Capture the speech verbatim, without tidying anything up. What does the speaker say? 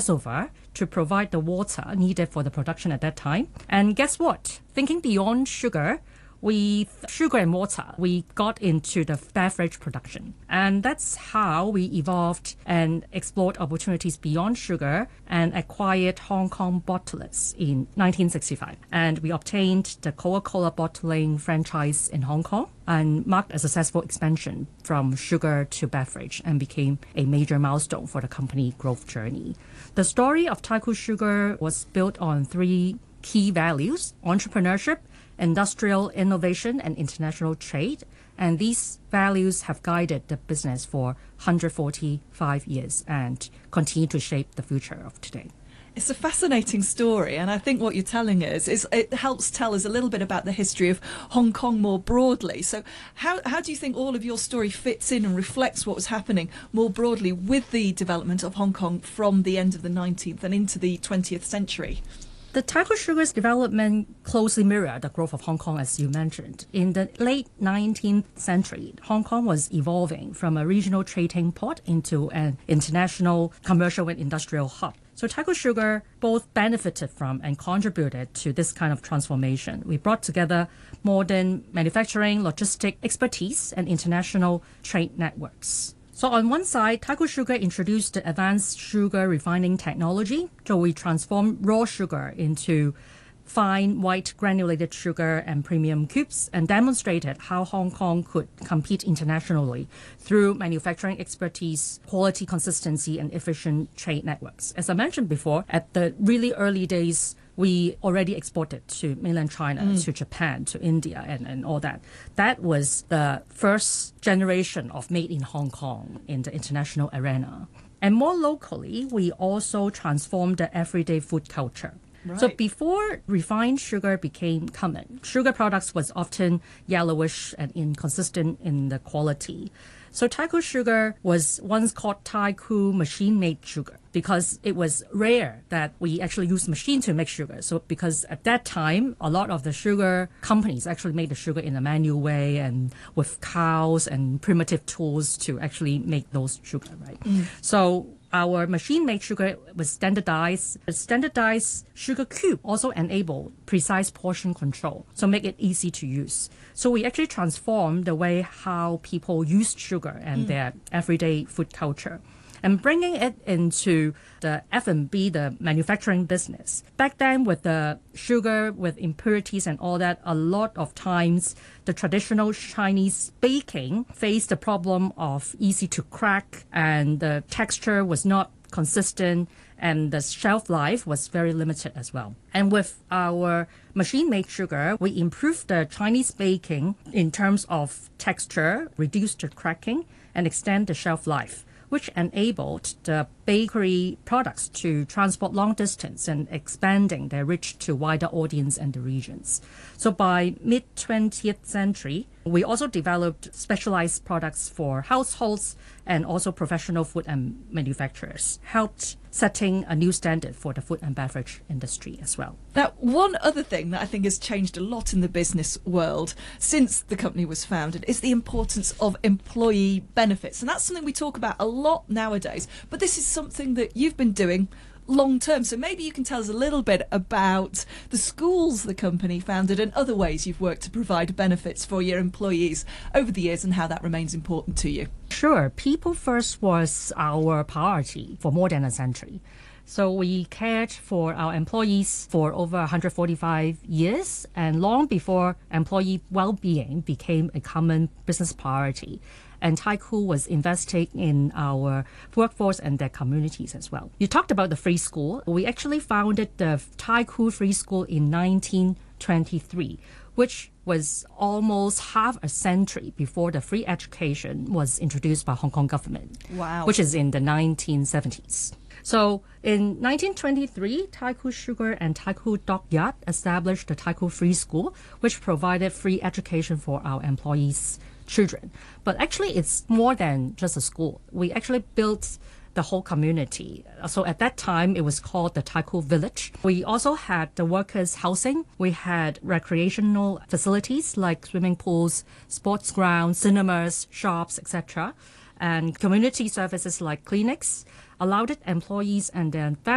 reservoir to provide the water needed for the production at that time. And guess what? Thinking beyond sugar, with sugar and water, we got into the beverage production. And that's how we evolved and explored opportunities beyond sugar and acquired Hong Kong Bottlers in nineteen sixty-five. And we obtained the Coca-Cola bottling franchise in Hong Kong and marked a successful expansion from sugar to beverage and became a major milestone for the company growth journey. The story of Taikoo Sugar was built on three key values: entrepreneurship, industrial innovation, and international trade. And these values have guided the business for one hundred forty-five years and continue to shape the future of today. It's a fascinating story, and I think what you're telling us is it helps tell us a little bit about the history of Hong Kong more broadly. So how, how do you think all of your story fits in and reflects what was happening more broadly with the development of Hong Kong from the end of the nineteenth and into the twentieth century? The Taikoo Sugar's development closely mirrored the growth of Hong Kong, as you mentioned. In the late nineteenth century, Hong Kong was evolving from a regional trading port into an international commercial and industrial hub. So Taikoo Sugar both benefited from and contributed to this kind of transformation. We brought together modern manufacturing, logistic expertise, and international trade networks. So on one side, Taikoo Sugar introduced the advanced sugar refining technology. So we transformed raw sugar into fine white granulated sugar and premium cubes and demonstrated how Hong Kong could compete internationally through manufacturing expertise, quality consistency, and efficient trade networks. As I mentioned before, at the really early days, we already exported to mainland China, mm. to Japan, to India, and, and all that. That was the first generation of made in Hong Kong in the international arena. And more locally, we also transformed the everyday food culture. Right. So before refined sugar became common, sugar products was often yellowish and inconsistent in the quality. So Taikoo Sugar was once called Taikoo machine-made sugar because it was rare that we actually use machine to make sugar. So because at that time, a lot of the sugar companies actually made the sugar in a manual way and with cows and primitive tools to actually make those sugar, right? Mm. So our machine-made sugar was standardized. The standardized sugar cube also enabled precise portion control, so make it easy to use. So we actually transformed the way how people use sugar and mm. their everyday food culture, and bringing it into the F and B, the manufacturing business. Back then, with the sugar, with impurities and all that, a lot of times the traditional Chinese baking faced the problem of easy to crack, and the texture was not consistent, and the shelf life was very limited as well. And with our machine-made sugar, we improved the Chinese baking in terms of texture, reduced the cracking, and extend the shelf life, which enabled the bakery products to transport long distance and expanding their reach to wider audience and the regions. So by mid-twentieth century, we also developed specialized products for households and also professional food and manufacturers, helped setting a new standard for the food and beverage industry as well. Now, one other thing that I think has changed a lot in the business world since the company was founded is the importance of employee benefits. And that's something we talk about a lot nowadays, but this is something that you've been doing long term. So maybe you can tell us a little bit about the schools the company founded and other ways you've worked to provide benefits for your employees over the years and how that remains important to you. Sure. People first was our priority for more than a century. So we cared for our employees for over one hundred forty-five years, and long before employee well-being became a common business priority. And Taikoo was investing in our workforce and their communities as well. You talked about the free school. We actually founded the Taikoo Free School in nineteen twenty-three, which was almost half a century before the free education was introduced by Hong Kong government. Wow. Which is in the nineteen seventies. So in nineteen twenty-three, Taikoo Sugar and Taikoo Dockyard established the Taikoo Free School, which provided free education for our employees' children. But actually, it's more than just a school. We actually built the whole community. So at that time, it was called the Taikoo Village. We also had the workers' housing. We had recreational facilities like swimming pools, sports grounds, cinemas, shops, et cetera, and community services like clinics allowed employees and their